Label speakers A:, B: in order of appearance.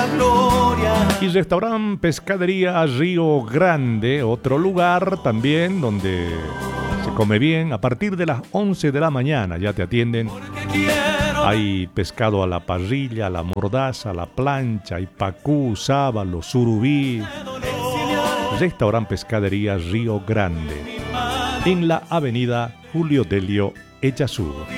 A: Y restaurante Pescadería Río Grande, otro lugar también donde se come bien. A partir de las 11 de la mañana ya te atienden. Hay pescado a la parrilla, a la mordaza, a la plancha, hay pacú, sábalo, surubí. Restaurante Pescadería Río Grande, en la avenida Julio Delio Echazú.